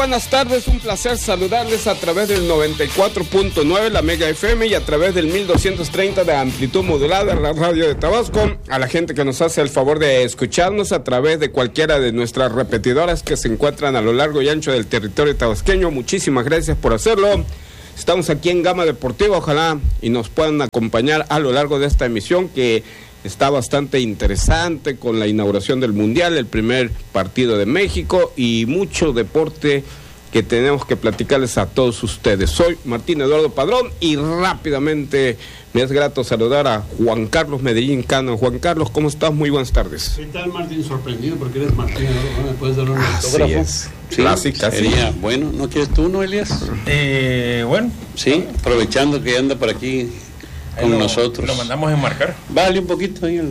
Buenas tardes, un placer saludarles a través del 94.9, la Mega FM, y a través del 1230 de amplitud modulada, la radio de Tabasco. A la gente que nos hace el favor de escucharnos a través de cualquiera de nuestras repetidoras que se encuentran a lo largo y ancho del territorio tabasqueño, muchísimas gracias por hacerlo. Estamos aquí en Gama Deportiva, ojalá y nos puedan acompañar a lo largo de esta emisión que está bastante interesante con la inauguración del Mundial, el primer partido de México y mucho deporte que tenemos que platicarles a todos ustedes. Soy Martín Eduardo Padrón y rápidamente me es grato saludar a Juan Carlos Medellín Cano. Juan Carlos, ¿cómo estás? Muy buenas tardes. ¿Qué tal, Martín? Sorprendido porque eres Martín Eduardo, ¿no? ¿Me puedes dar un autógrafo? Así es. Sí, clásica, sería bueno. ¿No quieres tú, no, Elías? Bueno. Sí, aprovechando que anda por aquí con nosotros. Lo mandamos a enmarcar. Vale, un poquito ahí.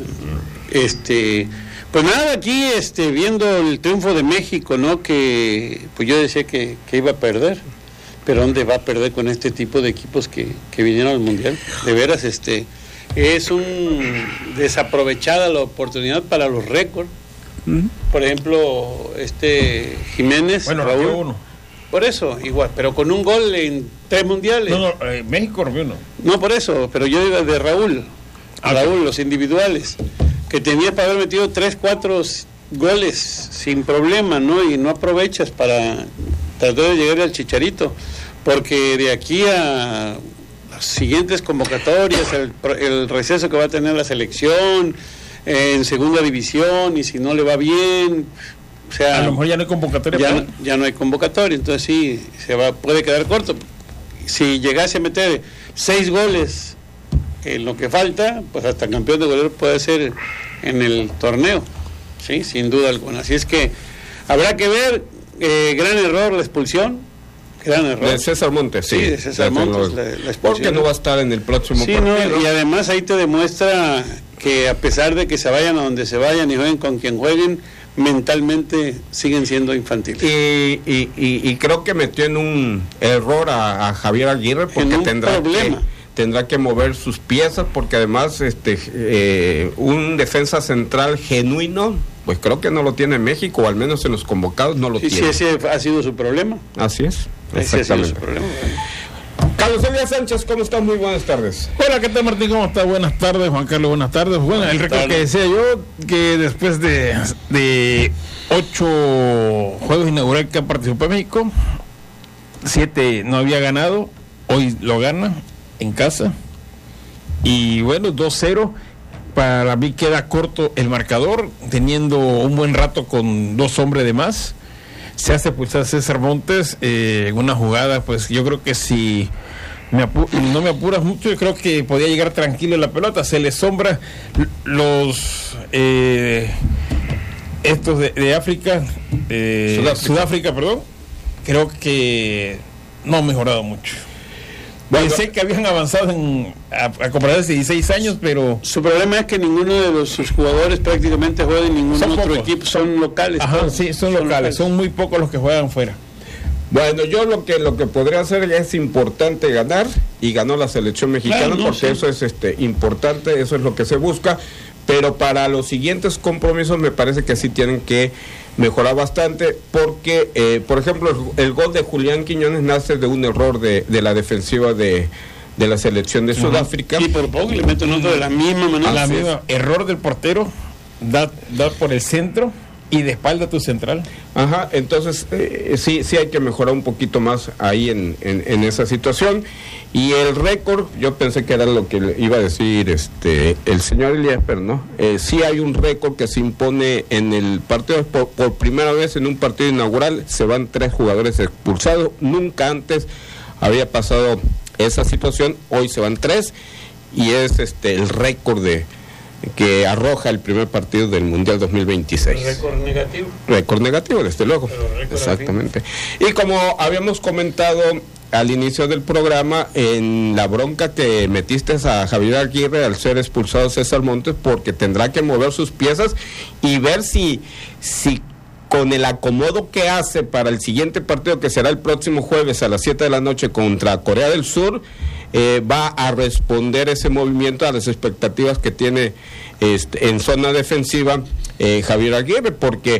Pues nada, aquí viendo el triunfo de México, ¿no? Que pues yo decía que iba a perder, pero ¿dónde va a perder con este tipo de equipos que vinieron al Mundial? De veras, es un desaprovechada la oportunidad para los récords. Por ejemplo, Jiménez, bueno, Raúl. uno. Por eso, igual, pero con un gol en 3 mundiales. No, México rompió uno. No, por eso, pero yo iba de Raúl. Raúl, los individuales, que tenía para haber metido 3, 4 goles sin problema, ¿no? Y no aprovechas para tratar de llegar al Chicharito, porque de aquí a las siguientes convocatorias, el receso que va a tener la selección en segunda división, y si no le va bien, o sea, a lo mejor ya no hay convocatoria. Ya no hay convocatoria, entonces sí, puede quedar corto. Si llegase a meter 6 goles en lo que falta, pues hasta campeón de goleo puede ser en el torneo, sí, sin duda alguna. Así es que habrá que ver. Gran error la expulsión, gran error de César Montes. Sí, de César Montes, la expulsión, porque no va a estar en el próximo partido, ¿no? Y además ahí te demuestra que a pesar de que se vayan a donde se vayan y jueguen con quien jueguen, mentalmente siguen siendo infantiles. Y creo que metió en un error a Javier Aguirre, porque tendrá que mover sus piezas, porque además un defensa central genuino, pues creo que no lo tiene México, o al menos en los convocados no lo tiene. Sí, ese ha sido su problema. Así es, ese ha sido su problema. Carlos Elías Sánchez, ¿cómo estás? Muy buenas tardes. Hola, ¿qué tal, Martín? ¿Cómo estás? Buenas tardes, Juan Carlos, buenas tardes. Bueno, el récord que decía yo, que después de 8 juegos inaugurales que ha participado México, 7 no había ganado, hoy lo gana en casa, y bueno, 2-0, para mí queda corto el marcador, teniendo un buen rato con 2 hombres de más. Se hace pulsar César Montes en una jugada, pues yo creo que si no me apuras mucho, yo creo que podía llegar tranquilo la pelota. Se le sombra los estos de África, Sudáfrica, perdón. Creo que no ha mejorado mucho. Pensé que habían avanzado a comparación de 16 años, pero su problema es que ninguno de sus jugadores prácticamente juega en ningún otro equipo, son locales. Ajá, sí, son locales, son muy pocos los que juegan fuera. Bueno, yo lo que podría hacer es importante ganar, y ganó la selección mexicana, porque eso es importante, eso es lo que se busca, pero para los siguientes compromisos me parece que sí tienen que mejorar bastante, porque por ejemplo el gol de Julián Quiñones nace de un error de la defensiva de la selección de Sudáfrica. Sí, por poco le meten otro de la misma manera. Error del portero, da por el centro y de espalda tu central. Ajá, entonces sí hay que mejorar un poquito más ahí en esa situación. Y el récord, yo pensé que era lo que iba a decir el señor Elías, pero no. Sí hay un récord que se impone en el partido, por primera vez en un partido inaugural, se van 3 jugadores expulsados. Nunca antes había pasado esa situación, hoy se van 3, y es el récord que arroja el primer partido del Mundial 2026. Récord negativo, desde luego. Exactamente. Y como habíamos comentado al inicio del programa, en la bronca que metiste a Javier Aguirre al ser expulsado César Montes, porque tendrá que mover sus piezas y ver si con el acomodo que hace para el siguiente partido, que será el próximo jueves a las 7 de la noche contra Corea del Sur, va a responder ese movimiento a las expectativas que tiene en zona defensiva Javier Aguirre, porque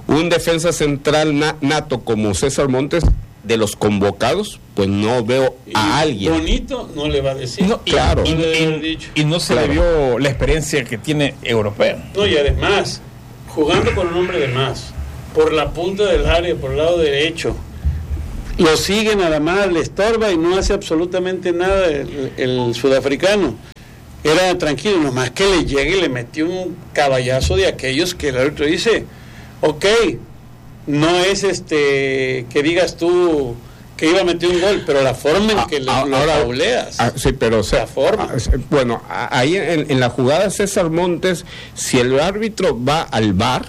un defensa central nato como César Montes, de los convocados, pues no veo a alguien. Bonito no le va a decir. No, claro. Y no se le vio la experiencia que tiene europea. No, y además, jugando con un hombre de más, por la punta del área, por el lado derecho, lo sigue nada más, le estorba y no hace absolutamente nada el sudafricano. Era tranquilo, nomás que le llegue y le metió un caballazo de aquellos que el árbitro dice, ok, no es que digas tú que iba a meter un gol, pero la forma en que lo fauleas. Sí, pero o sea, la forma. Bueno, ahí en la jugada César Montes, si el árbitro va al VAR,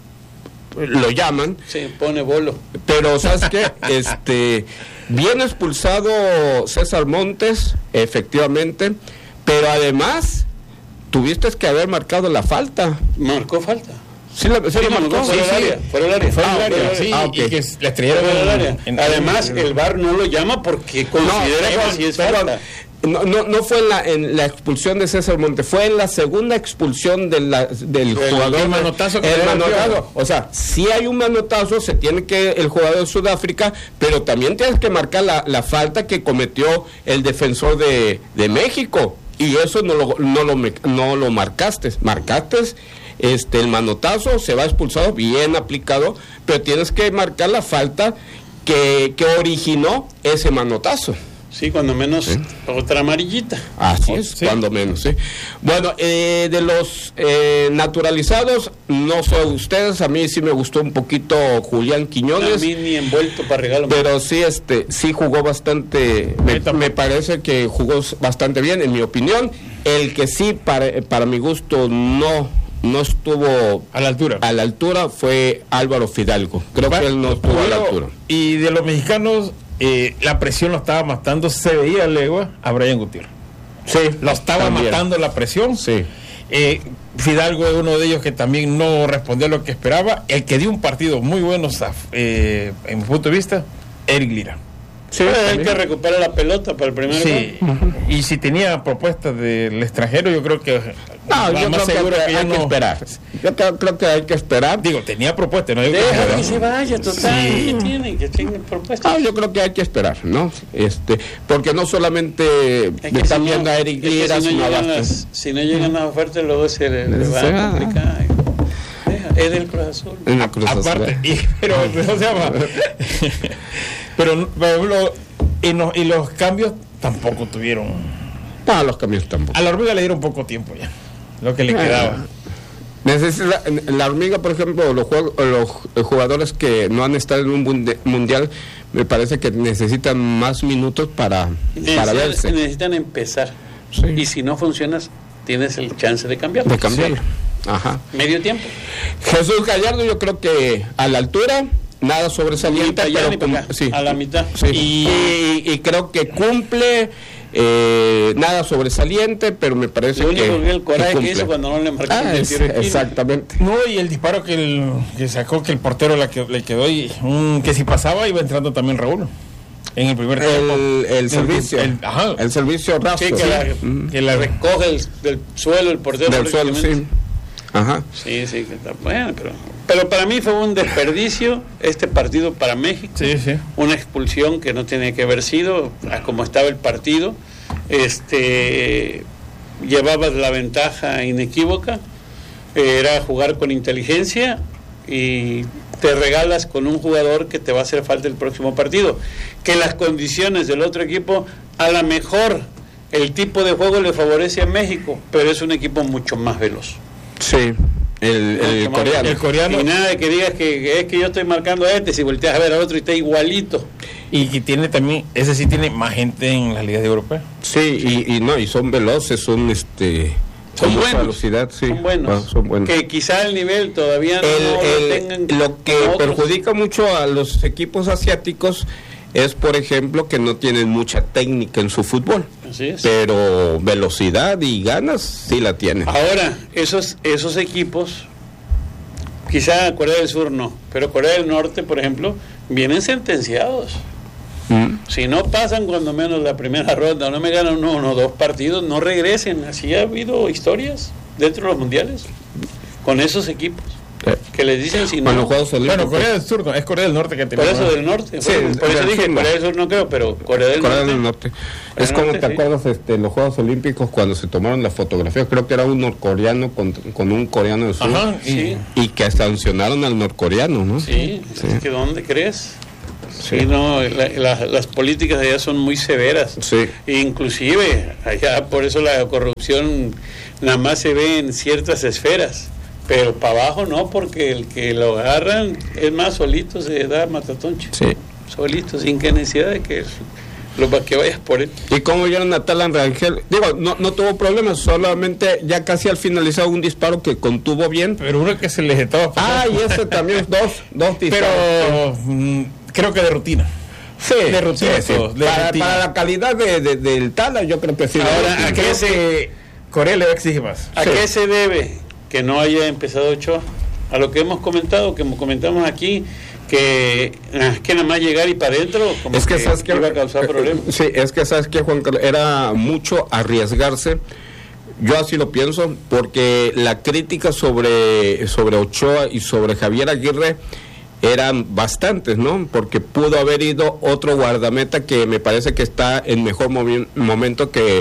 lo llaman. Sí, pone bolo. Pero ¿sabes qué? Bien expulsado César Montes, efectivamente, pero además tuviste que haber marcado la falta. Marcó falta. Sí, lo marcó. Fuera del área. Sí, okay. Y que le estrellaron fuera del área. Además, el VAR no lo llama porque considera que sí es falta. No fue en la expulsión de César Montes, fue en la segunda expulsión del jugador. El manotazo. O sea, si hay un manotazo, se tiene que el jugador de Sudáfrica, pero también tienes que marcar la falta que cometió el defensor de México, y eso no lo marcaste. Marcaste el manotazo, se va expulsado, bien aplicado, pero tienes que marcar la falta que originó ese manotazo. Sí, cuando menos otra amarillita. Así es, sí. Cuando menos, sí. Bueno, de los naturalizados, no sé ustedes, a mí sí me gustó un poquito Julián Quiñones. A mí ni envuelto para regalo. Pero sí, sí jugó bastante, me parece que jugó bastante bien, en mi opinión. El que sí, para mi gusto, no estuvo a la altura fue Álvaro Fidalgo. Creo que él no estuvo a la altura. Y de los mexicanos, la presión lo estaba matando, se veía a legua a Brian Gutiérrez. Sí, lo estaba matando la presión. Sí. Fidalgo es uno de ellos que también no respondió a lo que esperaba. El que dio un partido muy bueno, en mi punto de vista, Eric Lira. Sí, el que recupera la pelota para el primer gol. Y si tenía propuestas del extranjero, yo creo que yo creo que hay que esperar. Yo creo que hay que esperar. Digo, tenía propuestas, no digo que se vaya, total. Que tiene propuestas. Yo creo que hay que esperar, ¿no? Porque no solamente le están viendo a Eric Lira, si no llegan las ofertas, luego se le va a complicar. Es del Cruz Azul. Aparte, pero ¿cómo se llama? Pero y los cambios tampoco tuvieron. No, los cambios tampoco. A la hormiga le dieron poco tiempo ya, lo que le quedaba. La hormiga, por ejemplo, los jugadores que no han estado en un mundial, me parece que necesitan más minutos para verse. Necesitan empezar. Sí. Y si no funcionas, tienes el chance de cambiarlo. Sí. Ajá. Medio tiempo. Jesús Gallardo, yo creo que a la altura, nada sobresaliente, pero a la mitad. Sí. Y creo que cumple, nada sobresaliente, pero me parece lo único que el coraje cumple. que hizo cuando no le marcaron el tiro de esquina. Exactamente. No, y el disparo que sacó, que el portero le quedó, y que si pasaba iba entrando también Raúl. En el primer tiempo. El servicio. El servicio raso. Sí, que la recoge del suelo el portero. Del suelo, sí. Ajá. Sí, que está bueno, pero para mí fue un desperdicio este partido para México. Sí. Una expulsión que no tenía que haber sido, a como estaba el partido. Llevabas la ventaja inequívoca, era jugar con inteligencia y te regalas con un jugador que te va a hacer falta el próximo partido. Que las condiciones del otro equipo, a lo mejor el tipo de juego le favorece a México, pero es un equipo mucho más veloz. Sí, el coreano. Y nada de que digas que es que yo estoy marcando a si volteas a ver al otro y está igualito. Y que tiene también, ese sí tiene más gente en las ligas europeas. Sí, y son veloces, son son buenos, velocidad, sí. Son buenos. Que quizá el nivel todavía no lo tengan. Lo que perjudica mucho a los equipos asiáticos es, por ejemplo, que no tienen mucha técnica en su fútbol. Así es. Pero velocidad y ganas sí la tienen. Ahora, esos equipos, quizá Corea del Sur no, pero Corea del Norte, por ejemplo, vienen sentenciados. Si no pasan cuando menos la primera ronda, no me ganan 1 o 2 partidos, no regresen. Así ha habido historias dentro de los mundiales con esos equipos. Que les dicen si no. Bueno, Juegos Olímpicos. Bueno, Corea del Sur, no, es Corea del Norte que Por eso del norte. Sí, por eso dije sur, Corea del Sur no creo, pero Corea del Norte. Es como, ¿te acuerdas los Juegos Olímpicos cuando se tomaron las fotografías? Creo que era un norcoreano con un coreano del sur. Ajá, y que sancionaron al norcoreano, ¿no? Sí, es que ¿dónde crees? Sí, no, las políticas de allá son muy severas. Sí. Inclusive, allá por eso la corrupción nada más se ve en ciertas esferas. Pero para abajo no, porque el que lo agarran es más solito se da matatoncho. Sí. Solito, sin que necesidad de que vayas por él. ¿Y cómo vieron a Talan Rangel? Digo, no tuvo problemas, solamente ya casi al finalizar un disparo que contuvo bien. Pero uno que se les estaba... Y ese también, dos disparos. Pero creo que de rutina. Sí, de rutina. sí. Todos, Para la calidad del Tala, yo creo que sí. Ahora, ¿a qué Corea le va a exigir más? ¿A qué se debe que no haya empezado Ochoa? A lo que hemos comentado, que comentamos aquí, que nada más llegar y para adentro, como es que sabes que iba a causar problemas. Sí, es que sabes que, Juan Carlos, era mucho arriesgarse. Yo así lo pienso, porque la crítica sobre Ochoa y sobre Javier Aguirre eran bastantes, ¿no? Porque pudo haber ido otro guardameta que me parece que está en mejor momento que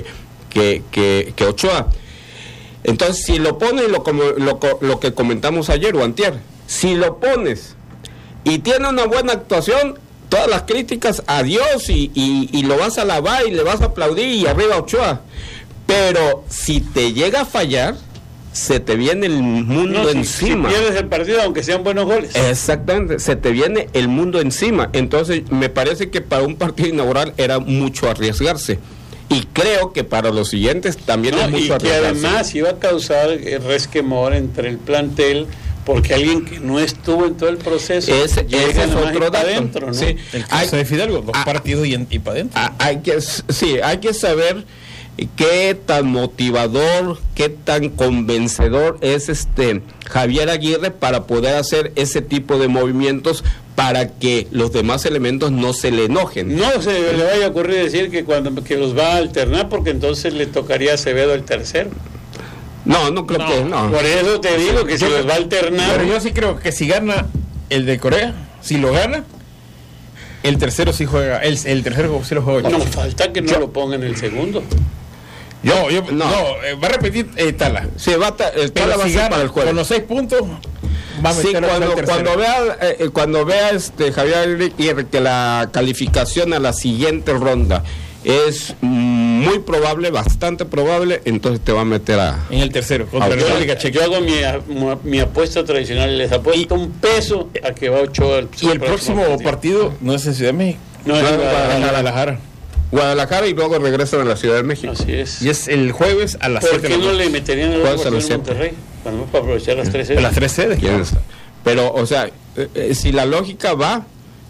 Ochoa. Entonces, si lo pones, lo que comentamos ayer o antier, si lo pones y tiene una buena actuación, todas las críticas, adiós, y lo vas a alabar y le vas a aplaudir y arriba Ochoa. Pero si te llega a fallar, se te viene el mundo encima. Si pierdes el partido, aunque sean buenos goles. Exactamente, se te viene el mundo encima. Entonces, me parece que para un partido inaugural era mucho arriesgarse. Y creo que para los siguientes también es mucho arriesgarse. Y que además iba a causar resquemor entre el plantel, porque alguien que no estuvo en todo el proceso ese es otro dato. Adentro, ¿no? Sí, el caso de Fidalgo, 2 partidos y para adentro. Hay que saber qué tan motivador, qué tan convencedor es Javier Aguirre para poder hacer ese tipo de movimientos para que los demás elementos no se le enojen. No se le vaya a ocurrir decir que los va a alternar, porque entonces le tocaría a Acevedo el tercero. No creo que no. Por eso te digo que si los va a alternar. Pero yo sí creo que si gana el de Corea, si lo gana, el tercero sí juega, el tercero sí lo juega. No falta que no lo ponga en el segundo. Va a repetir Tala. Sí, el Tala va a ser para el juego. Con los 6 puntos va a meter cuando vea Javier Aguirre que la calificación a la siguiente ronda es muy probable, bastante probable, entonces te va a meter en el tercero. Yo hago mi apuesta tradicional, les apuesto un peso a que va Ochoa. Y el próximo partido no es en Ciudad de México, no es en Guadalajara, y luego regresan a la Ciudad de México. Así es. Y es el jueves a las 7 de la noche. ¿Por qué no le meterían el jueves a Monterrey? Para aprovechar las 3 sedes. Las 3 sedes. Pero, o sea, si la lógica va,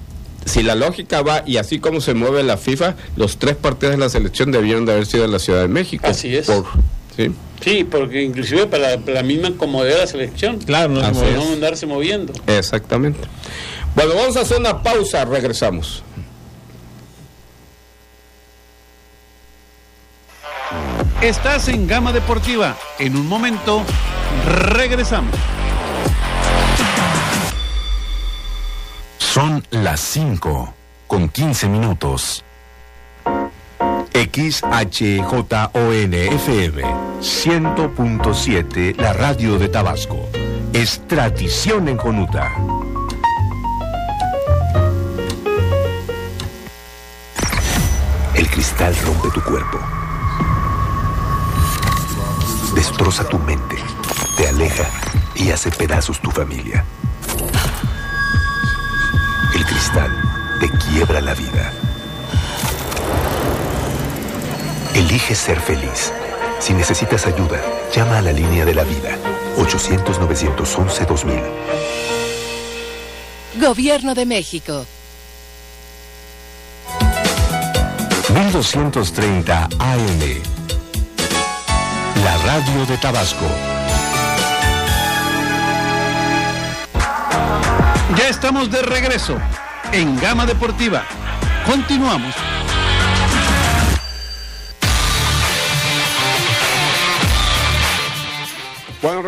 y así como se mueve la FIFA, los 3 partidos de la selección debieron de haber sido en la Ciudad de México. Así es. Sí, porque inclusive para la misma comodidad de la selección. Claro, no andarse moviendo. Exactamente. Bueno, vamos a hacer una pausa, regresamos. Estás en Gama Deportiva. En un momento, regresamos. Son las 5:15. XHJON-FM 100.7, la radio de Tabasco. Es tradición en Jonuta. El cristal rompe tu cuerpo. Destroza tu mente, te aleja y hace pedazos tu familia. El cristal te quiebra la vida. Elige ser feliz. Si necesitas ayuda, llama a la línea de la vida, 800-911-2000. Gobierno de México. 1230 AM. La radio de Tabasco. Ya estamos de regreso en Gama Deportiva. Continuamos. Bueno,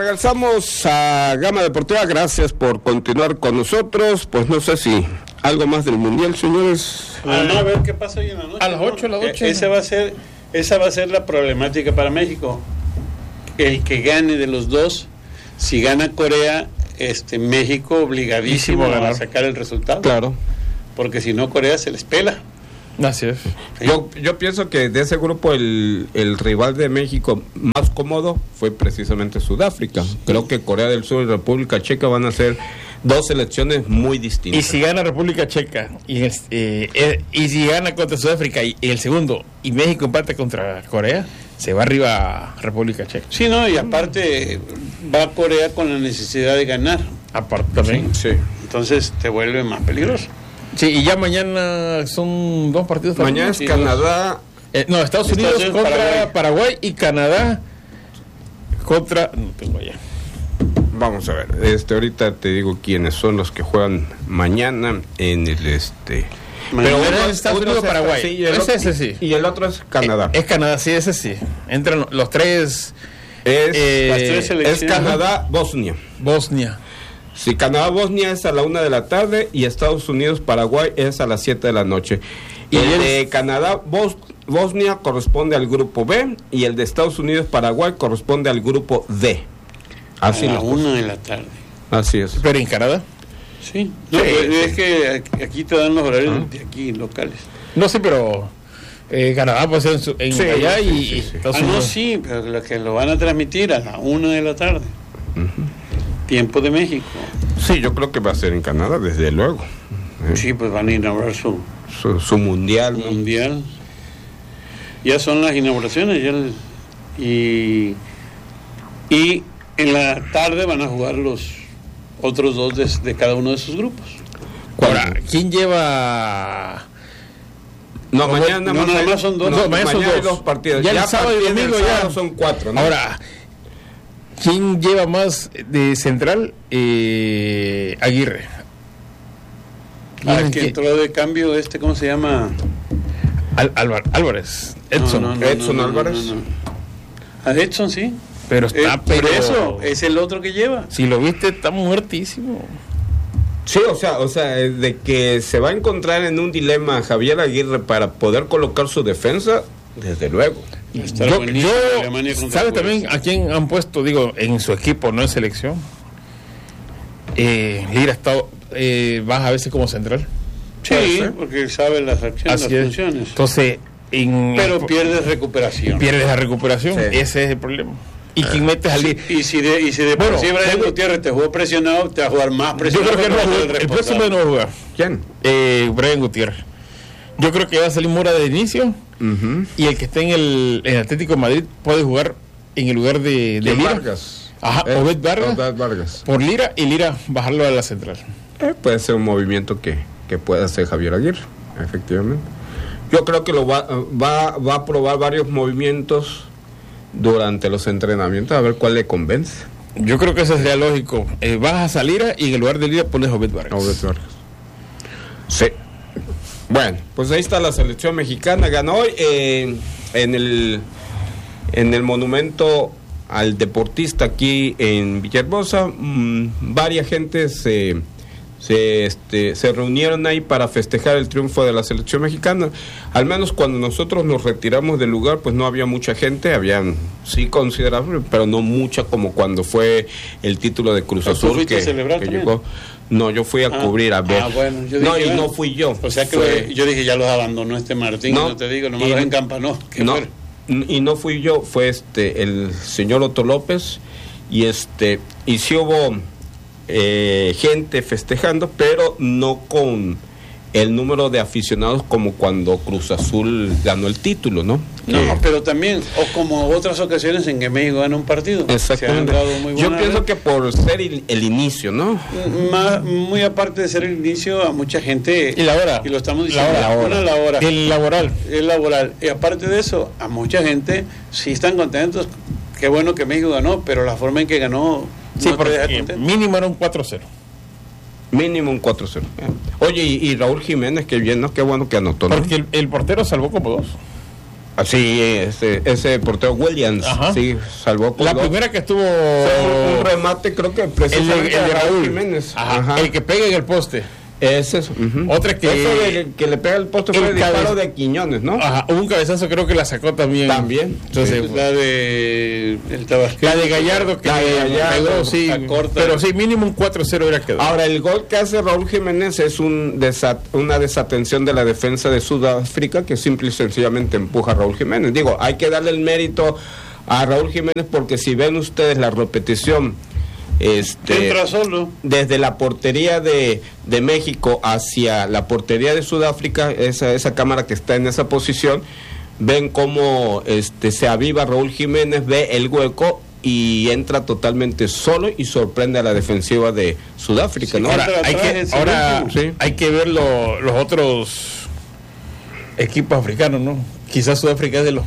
regresamos a Gama Deportiva. Gracias por continuar con nosotros. Pues no sé si algo más del Mundial, señores. A ver qué pasa hoy en la noche. A las 8, las 8. Esa va a ser la problemática para México. El que gane de los dos, si gana Corea, México obligadísimo a ganar, a sacar el resultado. Claro. Porque si no, Corea se les pela. Así es. Sí. Yo pienso que de ese grupo el rival de México más cómodo fue precisamente Sudáfrica. Creo que Corea del Sur y República Checa van a ser dos selecciones muy distintas. Y si gana República Checa y si gana contra Sudáfrica y el segundo y México empata contra Corea, se va arriba a República Checa. Sí, no, y aparte va Corea con la necesidad de ganar. Aparte también. Sí. Entonces te vuelve más peligroso. Sí, y ya mañana son 2 partidos. Mañana es Canadá. No, Estados Unidos contra Paraguay y Canadá contra... No tengo allá. Vamos a ver. Ahorita te digo quiénes son los que juegan mañana en el Pero uno es Estados Unidos Paraguay. Sí, ese sí. Y el otro es Canadá. Es Canadá, sí, ese sí. Entran los tres. Las tres selecciones. Es Canadá, Bosnia. Si Canadá-Bosnia es a la 1 de la tarde y Estados Unidos-Paraguay es a las 7 de la noche. Y el de Canadá-Bosnia corresponde al grupo B y el de Estados Unidos-Paraguay corresponde al grupo D. Así a la 1 de la tarde. Así es. ¿Pero en Canadá? Sí. No, es que aquí te dan los horarios de aquí locales. No sé, pero Canadá puede ser en allá y Estados Unidos. No, sí, pero lo que lo van a transmitir a la 1 de la tarde. Tiempo de México. Sí, yo creo que va a ser en Canadá, desde luego. Sí, pues van a inaugurar su mundial. Mundial. Ya son las inauguraciones. Y en la tarde van a jugar los otros dos de cada uno de sus grupos. Ahora, ¿quién lleva...? No, mañana nada más son dos. No, mañana son dos partidos. Ya el sábado y domingo ya son 4, ¿no? Ahora, ¿quién lleva más de central? Aguirre. Que entró de cambio ¿cómo se llama? Álvarez. Edson. Edson Álvarez. A Edson, sí. Pero está por eso es el otro que lleva. Si lo viste, está muertísimo. Sí, o sea, de que se va a encontrar en un dilema Javier Aguirre para poder colocar su defensa, desde luego. Yo ¿sabe también a quién han puesto, en su equipo, no en selección? Lira baja a veces como central. Sí, porque sabe las acciones, las funciones. Entonces, pero pierdes recuperación. Pierdes la recuperación, sí. Ese es el problema. ¿Y quién metes al Lira? Y si de por sí Brian Gutiérrez te jugó presionado, te va a jugar más presionado. Yo creo que el próximo no va a jugar. ¿Quién? Brian Gutiérrez. Yo creo que va a salir Mora de inicio. Y el que esté en el Atlético de Madrid puede jugar en el lugar de Lira. Vargas. Ajá, Obed Vargas. Por Lira y Lira bajarlo a la central. Puede ser un movimiento que pueda hacer Javier Aguirre, efectivamente. Yo creo que va a probar varios movimientos durante los entrenamientos, a ver cuál le convence. Yo creo que eso sería lógico. Bajas a Lira y en el lugar de Lira pones a Obed Vargas. Sí. Bueno, pues ahí está la selección mexicana. Ganó hoy en el monumento al deportista aquí en Villahermosa. Varias gente se reunieron ahí para festejar el triunfo de la selección mexicana. Al menos cuando nosotros nos retiramos del lugar, pues no había mucha gente, habían sí considerable, pero no mucha como cuando fue el título de Cruz Azul que llegó. No, yo fui a cubrir a ver. Bueno, no fui yo. O sea que yo dije, ya los abandonó Martín, no te digo, nomás los encampanó. Y no fui yo, fue el señor Otto López, y sí hubo gente festejando, pero no con el número de aficionados como cuando Cruz Azul ganó el título, ¿no? Pero también, o como otras ocasiones en que México gana un partido. Exactamente. Yo pienso que por ser el inicio, ¿no? Muy aparte de ser el inicio, a mucha gente, y la hora, y lo estamos diciendo, la hora. El laboral. Y aparte de eso, a mucha gente sí están contentos. Qué bueno que México ganó, pero la forma en que ganó no te deja contento. Mínimo era un 4-0. Mínimo un 4-0. Oye, y Raúl Jiménez, qué bien, ¿no? Qué bueno que anotó, ¿no? Porque el portero salvó como 2. Sí, ese portero Williams, Ajá. sí, salvó con La dos. primera que estuvo... Un remate, creo que precisamente el de a Raúl Jiménez. Ajá, Ajá. el que pega en el poste. Ese es. Otra que... Eso que le pega el poste fue el disparo de Quiñones, ¿no? Ajá, hubo un cabezazo, creo que la sacó también. También. Entonces, Es la de el Tabasco. la de Gallardo que La de Gallardo, pegó, sí, la corta. pero sí, mínimo un 4-0 era quedado. Ahora, el gol que hace Raúl Jiménez es una desatención de la defensa de Sudáfrica que simple y sencillamente empuja a Raúl Jiménez. Digo, hay que darle el mérito a Raúl Jiménez porque si ven ustedes la repetición, Entra solo. desde la portería de México hacia la portería de Sudáfrica, esa cámara que está en esa posición, ven cómo se aviva Raúl Jiménez, ve el hueco y entra totalmente solo y sorprende a la defensiva de Sudáfrica, Sí, ¿no? entra atrás, sí. Hay que ver los otros equipos africanos, ¿no? Quizás Sudáfrica es de los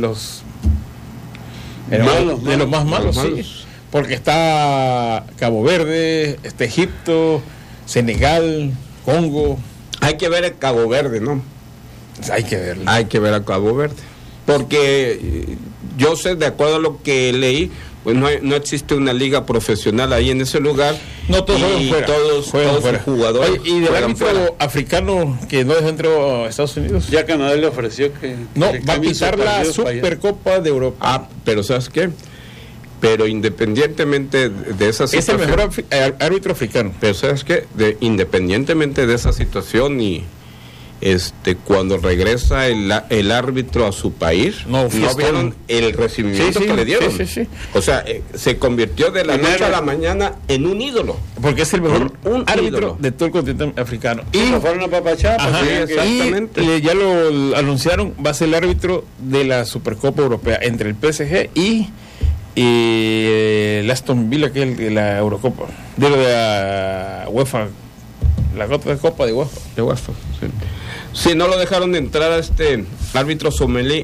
Malos, de los más malos, malos. sí. Porque está Cabo Verde, está Egipto, Senegal, Congo. Hay que ver el Cabo Verde, ¿no? Hay que verlo. Hay que ver a Cabo Verde. Porque yo sé, de acuerdo a lo que leí, pues no existe una liga profesional ahí en ese lugar. No, todos juegan fuera. Todos fuera. los jugadores. Oye, y del juegan árbitro fuera. africano que no dejó entrar a Estados Unidos. Ya Canadá le ofreció que No, que va a cambie sus quitar la partidos para allá. Supercopa de Europa. Ah, pero ¿sabes qué? Pero independientemente de esa es el situación... mejor árbitro africano. Pero ¿sabes qué? Independientemente de esa situación y cuando regresa el árbitro a su país, No, no vieron el recibimiento Sí, que le dieron. sí. O sea, se convirtió de la noche a la mañana en un ídolo. Porque es el mejor Un árbitro ídolo. de todo el continente africano. Y lo fueron a papachar. Ajá, pues, tenían que- exactamente. y ya lo anunciaron, va a ser el árbitro de la Supercopa Europea entre el PSG y el Aston Villa, que es el de la Eurocopa, de la UEFA, la Copa de UEFA. De UEFA, sí. Sí, no lo dejaron entrar a este árbitro somelí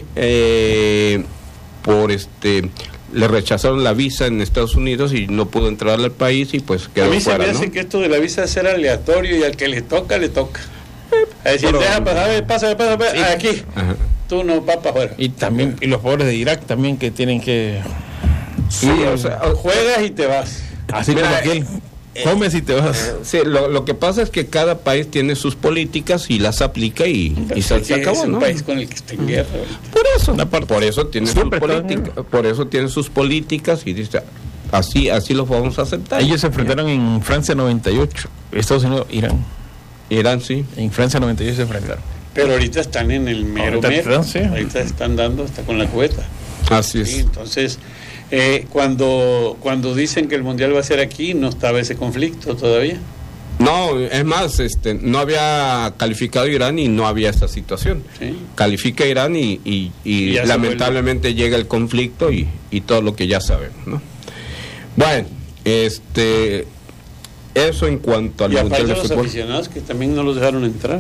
le rechazaron la visa en Estados Unidos y no pudo entrar al país y pues A quedó mí se fuera, me ¿no? hace que esto de la visa es ser aleatorio y al que le toca, le toca. A decir, pero- deja pasar, pásame, Sí. aquí. Ajá. Tú no vas para afuera. Y también y los pobres de Irak también que tienen que Sí, o sea, Juegas y te vas. así Mira, como aquel comes y te vas. sí, lo que pasa es que cada país tiene sus políticas y las aplica y se acabó, es un ¿no? país con el que está en guerra. ahorita. Por eso tiene sus Siempre está políticas, por eso tiene sus políticas y dice así los vamos a aceptar. Ellos se enfrentaron en Francia 98, Estados Unidos, Irán. Irán sí. En Francia 98 se enfrentaron. Pero ahorita están en el mero Ahorita mero. están, sí. Ahorita están dando hasta con la cubeta. Así Sí, es. entonces, cuando dicen que el mundial va a ser aquí, no estaba ese conflicto todavía. No, es más, no había calificado Irán y no había esta situación. Sí. Califica Irán y Ya se lamentablemente llega el conflicto y todo lo que ya sabemos, ¿no? Bueno, eso en cuanto al Y aparte mundial de los fútbol. aficionados que también no los dejaron entrar.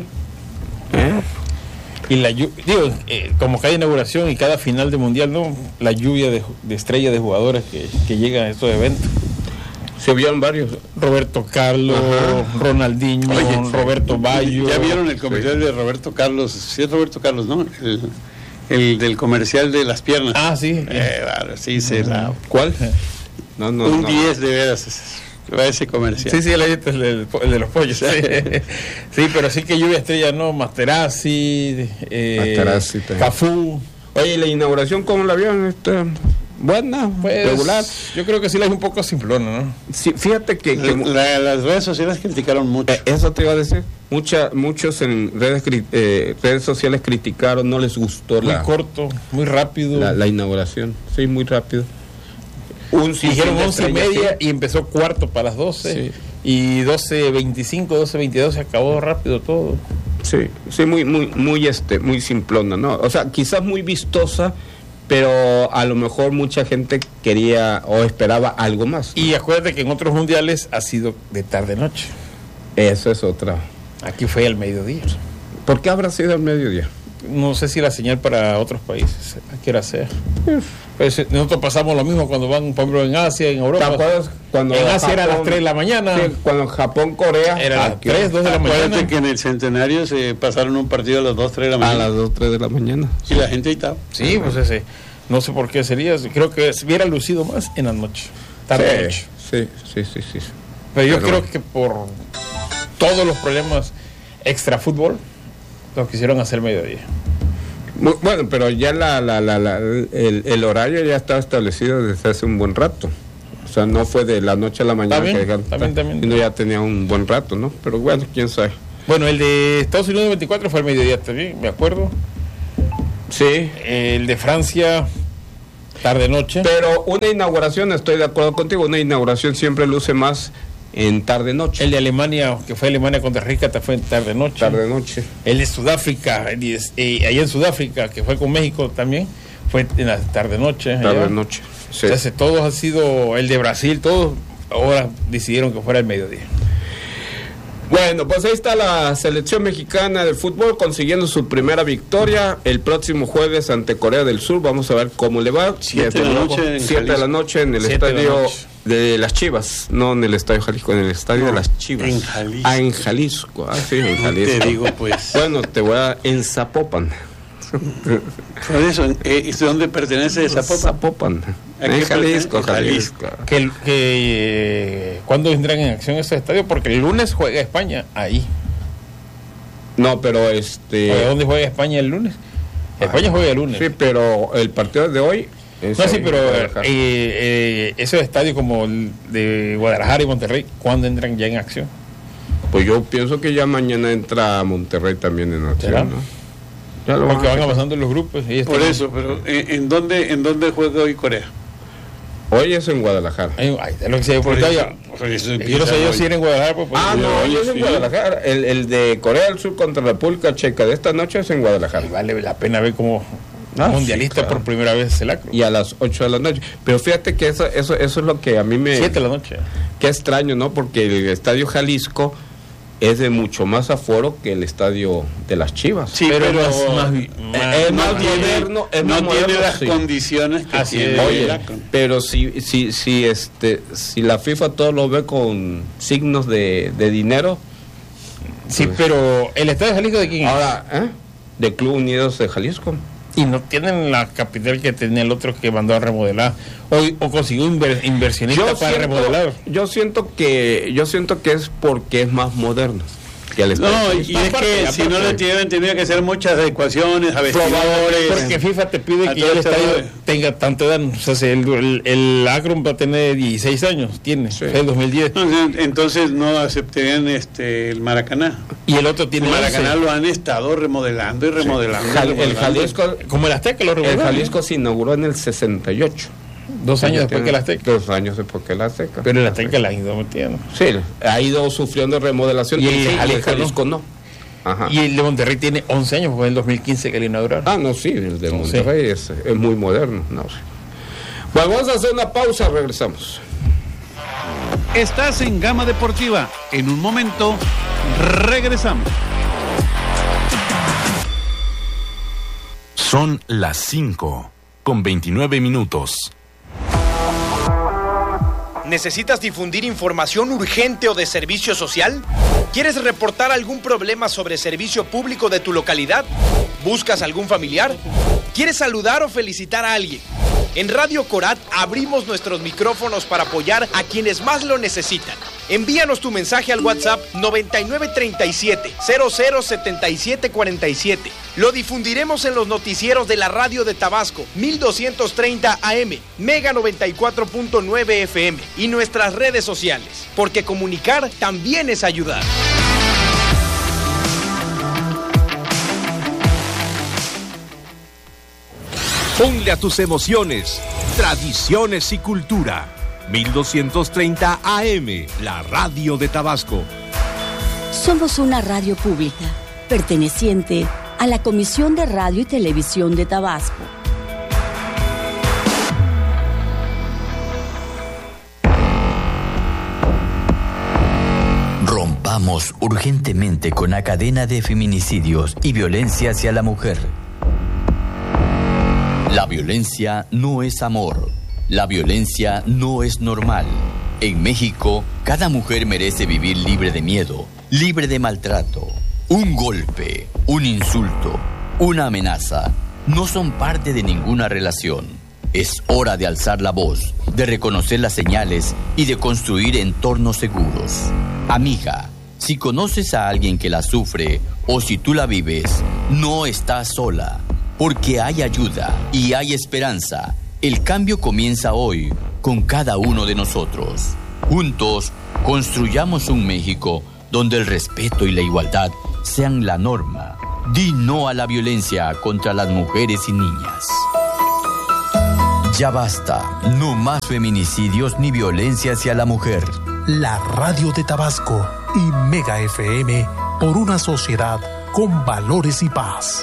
Y como cada inauguración y cada final de mundial, ¿no? La lluvia de estrellas de jugadores que llegan a estos eventos. Se vieron varios. Roberto Carlos, Ronaldinho, Roberto Bayo. ¿Ya vieron el comercial de Roberto Carlos? Sí, es Roberto Carlos, ¿no? El del comercial de las piernas. Ah, sí. Claro, sí, se la... ¿Cuál? No, Un 10 de veras va ese comercial. Sí, el de los pollos. Sí, sí, pero sí que lluvia estrella, ¿no? Materazzi, Materazzi también. Cafú. Oye, ¿y la inauguración cómo la vieron? Buena, Pues, regular. yo creo que sí la es un poco simplona, ¿no? Sí, fíjate que Las redes sociales criticaron mucho. eso te iba a decir. Muchos en redes sociales criticaron, no les gustó Muy corto, muy rápido. la inauguración. Sí, muy rápido. Dijeron 11:30 y empezó cuarto para las 12. Sí. Y 12:25, 12:22 se acabó rápido todo. Sí, muy simplona, ¿no? O sea, quizás muy vistosa, pero a lo mejor mucha gente quería o esperaba algo más. Y acuérdate que en otros mundiales ha sido de tarde-noche. Eso es otra. Aquí fue al mediodía. ¿Por qué habrá sido al mediodía? no sé si la señal para otros países, ¿a qué hora sea? Pues nosotros pasamos lo mismo cuando van, por ejemplo, en Asia, en Europa. ¿Te acuerdas cuando en Asia Japón, era a las 3 de la mañana? Sí, cuando Japón, Corea era a las 3, 2 de la Acuérdate mañana. que en el Centenario se pasaron un partido a las 2, 3 de la mañana. a las 2, 3 de la mañana. Y la gente ahí estaba. Sí, pues ese, no sé por qué sería, creo que se hubiera lucido más en la noche, tarde noche. Sí. Pero yo creo que por todos los problemas extra fútbol, lo quisieron hacer mediodía. Bueno, pero ya el horario ya estaba establecido desde hace un buen rato. O sea, no fue de la noche a la mañana También, que dejaron. también. Sino ya tenía un buen rato, ¿no? Pero bueno, quién sabe. Bueno, el de Estados Unidos 24 fue al mediodía también, me acuerdo. Sí. El de Francia, tarde-noche. Pero una inauguración, estoy de acuerdo contigo, una inauguración siempre luce más en tarde-noche. El de Alemania, que fue Alemania contra Rica, fue en tarde-noche. Tarde-noche. El de Sudáfrica, allá en Sudáfrica, que fue con México también, fue en la tarde-noche. Tarde-noche. Sí. Entonces, todos han sido, el de Brasil, todos ahora decidieron que fuera el mediodía. Bueno, pues ahí está la selección mexicana de fútbol consiguiendo su primera victoria el próximo jueves ante Corea del Sur. Vamos a ver cómo le va. 7 de la noche en 7 de la noche en el 7 de la estadio noche. de las Chivas, no en el estadio Jalisco, en el estadio de las Chivas. en Jalisco. En Jalisco. Sí, en Jalisco. Te digo, pues. Bueno, te voy a en Zapopan. Por eso, ¿y dónde pertenece Zapopan? Zapopan. ¿A En qué Jalisco, pertenece? Jalisco. ¿Cuándo vendrán en acción estos estadios? Porque el lunes juega España ahí. No, pero ¿Dónde juega España el lunes? España juega el lunes. Sí, pero el partido de hoy es No, sí, ahí, pero Guadalajara. esos estadios como el de Guadalajara y Monterrey, ¿cuándo entran ya en acción? Pues yo pienso que ya mañana entra Monterrey también en acción, ¿Será? ¿no? Ya lo Porque van a van checar. avanzando en los grupos. Y Por eso, pero ¿en dónde juega hoy Corea? Hoy es en Guadalajara. Es lo que se Por preguntaba. eso Yo no sé yo si era en Guadalajara. Pues, No, hoy es en sí. Guadalajara. El de Corea del Sur contra República Checa de esta noche es en Guadalajara. vale la pena ver cómo mundialista sí, claro. por primera vez el Acro. Y a las 8 de la noche. Pero fíjate que eso es lo que a mí me... 7 de la noche. Qué extraño, ¿no? Porque el estadio Jalisco es de mucho más aforo que el estadio de las Chivas. Sí, pero pero es más es más moderno, es no más tiene moderno, las sí. condiciones que Así tiene es. el Oye, Akron. pero si la FIFA todo lo ve con signos de dinero, Sí, pero el estadio de Jalisco de quién es? ahora, de Club Unidos de Jalisco. Y no tienen la capital que tenía el otro que mandó a remodelar o consiguió inversionista para remodelar. Yo siento que es porque es más moderno que el estadio. No, y es que si no le tienen, tenía que hacer muchas adecuaciones a vestidores. Porque FIFA te pide a que todo el este estadio rollo. tenga tanta edad. O sea, si el Akron va a tener 16 años, tiene, Sí. es el 2010. Entonces no aceptarían el Maracaná. Y el otro tiene El Maracaná 11. lo han estado remodelando y remodelando. El Jalisco, Como el Azteca lo el remodeló. Jalisco se inauguró en el 68. 2 años después que el Azteca. 2 años después que el Azteca. Pero el Azteca la ha ido metiendo. Sí, ha ido sufriendo remodelación. Y el Sí, Jalisco no. Ajá. Y el de Monterrey tiene 11 años, porque en el 2015 que lo inauguraron. No, sí, el de Monterrey es muy moderno. No sé. Bueno, vamos a hacer una pausa, regresamos. Estás en Gama Deportiva. En un momento, regresamos. Son las 5:29. ¿Necesitas difundir información urgente o de servicio social? ¿Quieres reportar algún problema sobre servicio público de tu localidad? ¿Buscas algún familiar? ¿Quieres saludar o felicitar a alguien? En Radio Corat abrimos nuestros micrófonos para apoyar a quienes más lo necesitan. Envíanos tu mensaje al WhatsApp 9937-007747. Lo difundiremos en los noticieros de la radio de Tabasco, 1230 AM, Mega 94.9 FM y nuestras redes sociales, porque comunicar también es ayudar. Ponle a tus emociones, tradiciones y cultura. 1230 AM, la radio de Tabasco. Somos una radio pública, perteneciente a la Comisión de Radio y Televisión de Tabasco. Rompamos Rompamos urgentemente con la cadena de feminicidios y violencia hacia la mujer. La violencia no es amor. La violencia no es normal. En México, cada mujer merece vivir libre de miedo, libre de maltrato. Un golpe, un insulto, una amenaza no son parte de ninguna relación. Es hora de alzar la voz, de reconocer las señales y de construir entornos seguros. Amiga, si conoces a alguien que la sufre o si tú la vives, no estás sola, porque hay ayuda y hay esperanza. El cambio comienza hoy con cada uno de nosotros. Juntos, construyamos un México donde el respeto y la igualdad sean la norma. Di no a la violencia contra las mujeres y niñas. Ya basta, no más feminicidios ni violencia hacia la mujer. La Radio de Tabasco y Mega FM por una sociedad con valores y paz.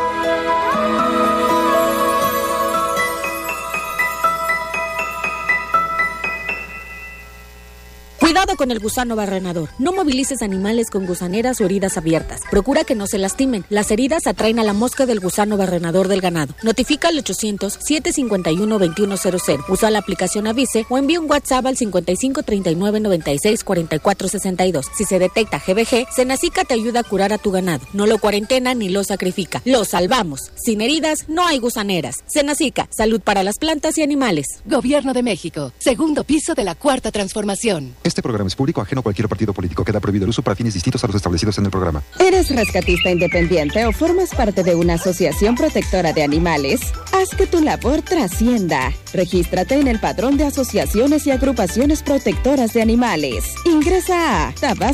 Cuidado con el gusano barrenador. No movilices animales con gusaneras o heridas abiertas. Procura que no se lastimen. Las heridas atraen a la mosca del gusano barrenador del ganado. Notifica al 800-751-2100. Usa la aplicación Avise o envía un WhatsApp al 5539964462. Si se detecta GBG, Senacica te ayuda a curar a tu ganado. No lo cuarentena ni lo sacrifica. Lo salvamos. Sin heridas no hay gusaneras. Senacica, salud para las plantas y animales. Gobierno de México. Segundo piso de la Cuarta Transformación. Este programa es público, ajeno a cualquier partido político. Queda prohibido el uso para fines distintos a los establecidos en el programa. ¿Eres rescatista independiente o formas parte de una asociación protectora de animales? Haz que tu labor trascienda. Regístrate en el Padrón de Asociaciones y Agrupaciones Protectoras de Animales. Ingresa a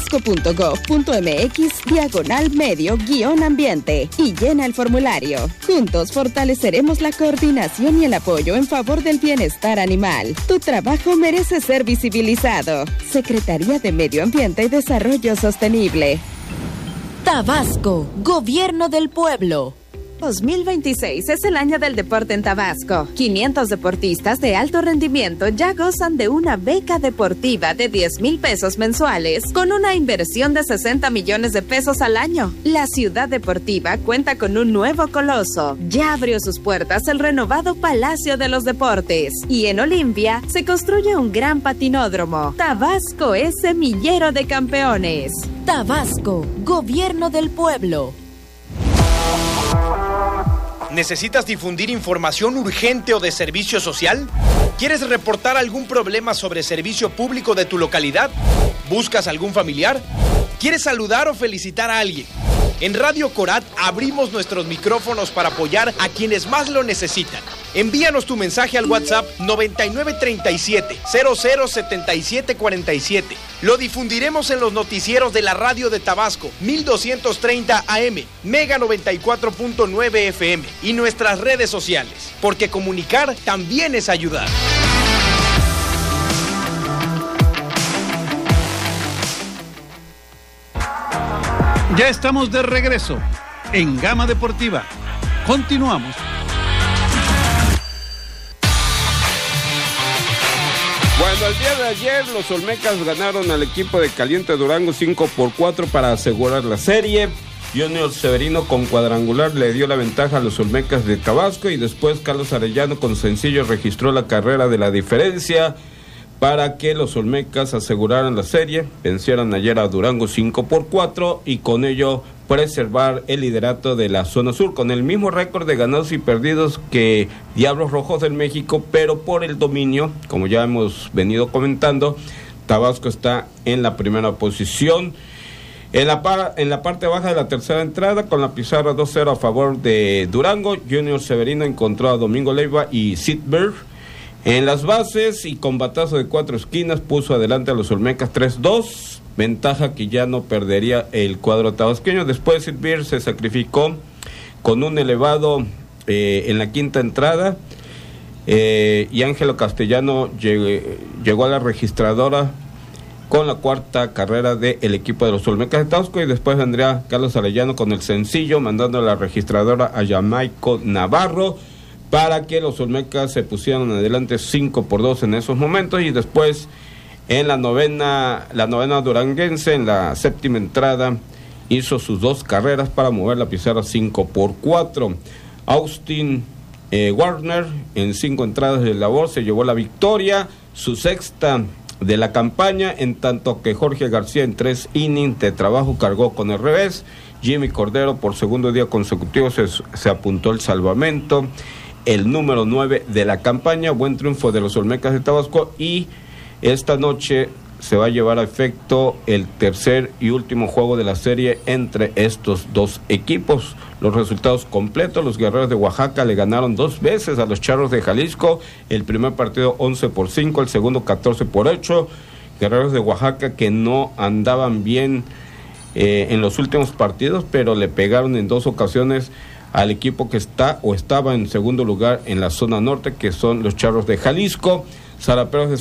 tabasco.gov.mx/medio-ambiente y llena el formulario. Juntos fortaleceremos la coordinación y el apoyo en favor del bienestar animal. Tu trabajo merece ser visibilizado. Secretaría de Medio Ambiente y Desarrollo Sostenible. Tabasco, Gobierno del Pueblo. 2026 es el año del deporte en Tabasco. 500 deportistas de alto rendimiento ya gozan de una beca deportiva de 10,000 pesos mensuales con una inversión de 60 millones de pesos al año. La ciudad deportiva cuenta con un nuevo coloso. Ya abrió sus puertas el renovado Palacio de los Deportes. Y en Olimpia se construye un gran patinódromo. Tabasco es semillero de campeones. Tabasco, Gobierno del Pueblo. ¿Necesitas difundir información urgente o de servicio social? ¿Quieres reportar algún problema sobre servicio público de tu localidad? ¿Buscas algún familiar? ¿Quieres saludar o felicitar a alguien? En Radio Corat abrimos nuestros micrófonos para apoyar a quienes más lo necesitan. Envíanos tu mensaje al WhatsApp 9937-007747. Lo difundiremos en los noticieros de la Radio de Tabasco, 1230 AM, Mega 94.9 FM y nuestras redes sociales, porque comunicar también es ayudar. Ya estamos de regreso en Gama Deportiva. Continuamos. Bueno, el día de ayer los Olmecas ganaron al equipo de Caliente Durango 5-4 para asegurar la serie. Junior Severino con cuadrangular le dio la ventaja a los Olmecas de Tabasco y después Carlos Arellano con sencillo registró la carrera de la diferencia para que los Olmecas aseguraran la serie, vencieron ayer a Durango 5-4 y con ello preservar el liderato de la zona sur, con el mismo récord de ganados y perdidos que Diablos Rojos del México, pero por el dominio, como ya hemos venido comentando, Tabasco está en la primera posición. En la parte baja de la tercera entrada, con la pizarra 2-0 a favor de Durango, Junior Severino encontró a Domingo Leiva y Sid Bird. En las bases y con batazo de 4 esquinas puso adelante a los Olmecas 3-2, ventaja que ya no perdería el cuadro tabasqueño. Después Sid Bird se sacrificó con un elevado en la quinta entrada y Ángelo Castellano llegó a la registradora con la cuarta carrera del equipo de los Olmecas de Tabasco y después vendría Carlos Arellano con el sencillo mandando a la registradora a Jamaico Navarro para que los Olmecas se pusieran adelante 5-2 en esos momentos y después En la novena duranguense, en la séptima entrada, hizo sus 2 carreras para mover la pizarra 5-4. Austin Warner, en 5 entradas de labor, se llevó la victoria, su 6ª de la campaña, en tanto que Jorge García en 3 innings de trabajo cargó con el revés. Jimmy Cordero por segundo día consecutivo se apuntó el salvamento, el número 9 de la campaña. Buen triunfo de los Olmecas de Tabasco, y esta noche se va a llevar a efecto el tercer y último juego de la serie entre estos 2 equipos. Los resultados completos: los Guerreros de Oaxaca le ganaron 2 veces a los Charros de Jalisco, el primer partido 11-5, el segundo 14-8. Guerreros de Oaxaca que no andaban bien en los últimos partidos, pero le pegaron en 2 ocasiones al equipo que estaba en segundo lugar en la zona norte, que son los Charros de Jalisco. Zaraperos de